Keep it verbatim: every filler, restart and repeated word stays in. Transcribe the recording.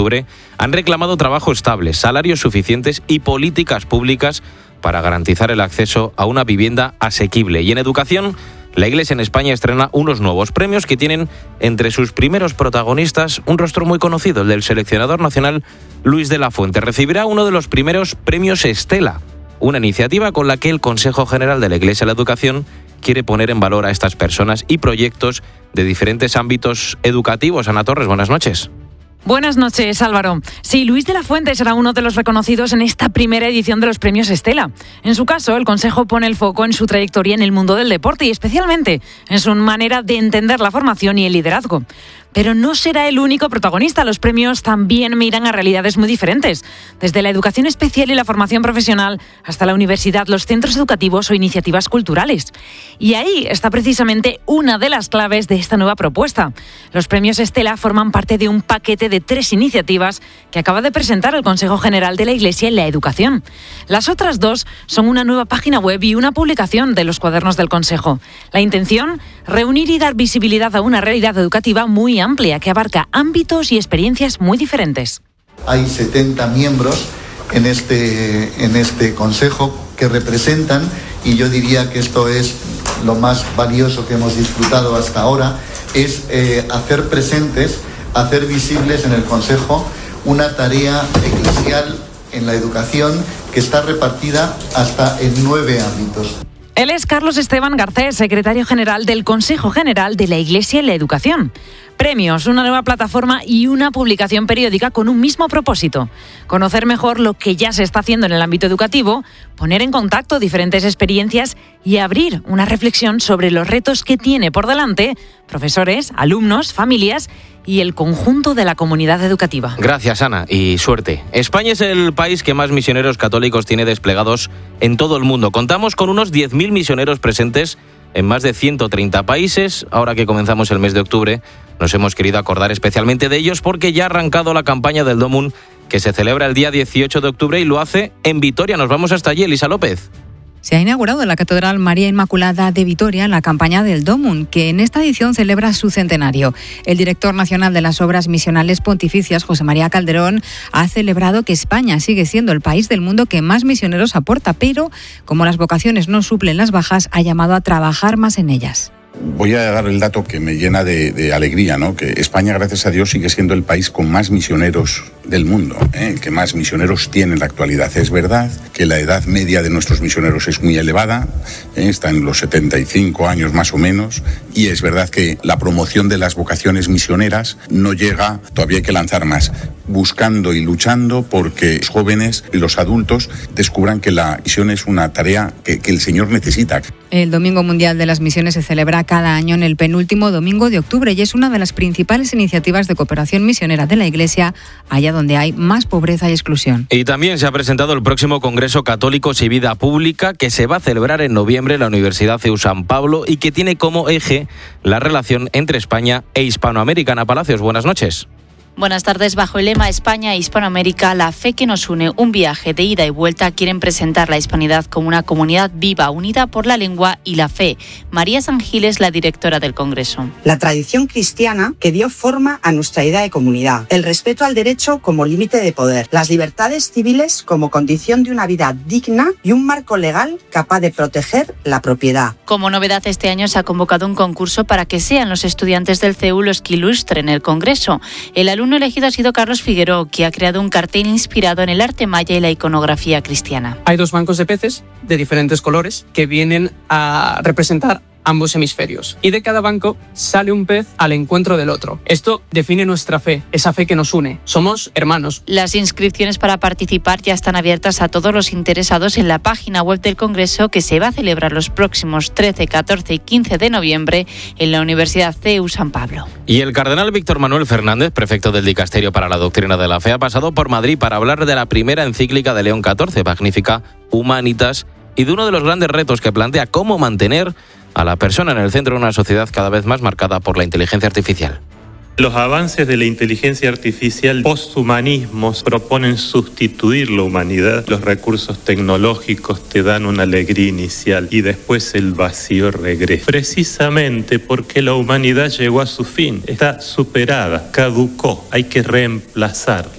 octubre, han reclamado trabajo estable, salarios suficientes y políticas públicas para garantizar el acceso a una vivienda asequible. Y en educación, la Iglesia en España estrena unos nuevos premios que tienen entre sus primeros protagonistas un rostro muy conocido, el del seleccionador nacional Luis de la Fuente. Recibirá uno de los primeros premios Estela, una iniciativa con la que el Consejo General de la Iglesia de la Educación quiere poner en valor a estas personas y proyectos de diferentes ámbitos educativos. Ana Torres, buenas noches. Buenas noches, Álvaro. Sí, Luis de la Fuente será uno de los reconocidos en esta primera edición de los premios Estela. En su caso, el Consejo pone el foco en su trayectoria en el mundo del deporte y especialmente en su manera de entender la formación y el liderazgo. Pero no será el único protagonista. Los premios también miran a realidades muy diferentes. Desde la educación especial y la formación profesional hasta la universidad, los centros educativos o iniciativas culturales. Y ahí está precisamente una de las claves de esta nueva propuesta. Los premios Estela forman parte de un paquete de tres iniciativas que acaba de presentar el Consejo General de la Iglesia en la Educación. Las otras dos son una nueva página web y una publicación de los cuadernos del Consejo. La intención, reunir y dar visibilidad a una realidad educativa muy amplia que abarca ámbitos y experiencias muy diferentes. Hay setenta miembros en este, en este consejo que representan, y yo diría que esto es lo más valioso que hemos disfrutado hasta ahora, es eh, hacer presentes, hacer visibles en el consejo una tarea eclesial en la educación que está repartida hasta en nueve ámbitos. Él es Carlos Esteban Garcés, secretario general del Consejo General de la Iglesia en la Educación. Premios, una nueva plataforma y una publicación periódica con un mismo propósito: conocer mejor lo que ya se está haciendo en el ámbito educativo, poner en contacto diferentes experiencias y abrir una reflexión sobre los retos que tiene por delante profesores, alumnos, familias y el conjunto de la comunidad educativa. Gracias, Ana, y suerte. España es el país que más misioneros católicos tiene desplegados en todo el mundo. Contamos con unos diez mil misioneros presentes en más de ciento treinta países. Ahora que comenzamos el mes de octubre, nos hemos querido acordar especialmente de ellos porque ya ha arrancado la campaña del Domum, que se celebra el día dieciocho de octubre y lo hace en Vitoria. Nos vamos hasta allí, Elisa López. Se ha inaugurado en la Catedral María Inmaculada de Vitoria la campaña del Domum, que en esta edición celebra su centenario. El director nacional de las Obras Misionales Pontificias, José María Calderón, ha celebrado que España sigue siendo el país del mundo que más misioneros aporta, pero como las vocaciones no suplen las bajas, ha llamado a trabajar más en ellas. Voy a dar el dato que me llena de, de alegría, ¿no? Que España, gracias a Dios, sigue siendo el país con más misioneros del mundo, ¿eh? El que más misioneros tiene en la actualidad. Es verdad que la edad media de nuestros misioneros es muy elevada, ¿eh? Está en los setenta y cinco años más o menos, y es verdad que la promoción de las vocaciones misioneras no llega, todavía hay que lanzar más, buscando y luchando porque los jóvenes y los adultos descubran que la misión es una tarea que, que el Señor necesita. El Domingo Mundial de las Misiones se celebra cada año en el penúltimo domingo de octubre y es una de las principales iniciativas de cooperación misionera de la Iglesia, allá donde hay más pobreza y exclusión. Y también se ha presentado el próximo Congreso Católicos y Vida Pública, que se va a celebrar en noviembre en la Universidad C E U San Pablo y que tiene como eje la relación entre España e Hispanoamérica. Ana Palacios, buenas noches. Buenas tardes. Bajo el lema España e Hispanoamérica, la fe que nos une, un viaje de ida y vuelta, quieren presentar la hispanidad como una comunidad viva, unida por la lengua y la fe. María San Gil es la directora del Congreso. La tradición cristiana que dio forma a nuestra idea de comunidad, el respeto al derecho como límite de poder, las libertades civiles como condición de una vida digna y un marco legal capaz de proteger la propiedad. Como novedad, este año se ha convocado un concurso para que sean los estudiantes del C E U los que ilustren el Congreso. El alumno El elegido ha sido Carlos Figueroa, que ha creado un cartel inspirado en el arte maya y la iconografía cristiana. Hay dos bancos de peces de diferentes colores que vienen a representar ambos hemisferios. Y de cada banco sale un pez al encuentro del otro. Esto define nuestra fe, esa fe que nos une. Somos hermanos. Las inscripciones para participar ya están abiertas a todos los interesados en la página web del Congreso, que se va a celebrar los próximos trece, catorce y quince de noviembre en la Universidad C E U San Pablo. Y el cardenal Víctor Manuel Fernández, prefecto del Dicasterio para la Doctrina de la Fe, ha pasado por Madrid para hablar de la primera encíclica de León catorce, Magnificat Humanitas, y de uno de los grandes retos que plantea: cómo mantener a la persona en el centro de una sociedad cada vez más marcada por la inteligencia artificial. Los avances de la inteligencia artificial posthumanismos proponen sustituir la humanidad. Los recursos tecnológicos te dan una alegría inicial y después el vacío regresa. Precisamente porque la humanidad llegó a su fin, está superada, caducó, hay que reemplazar.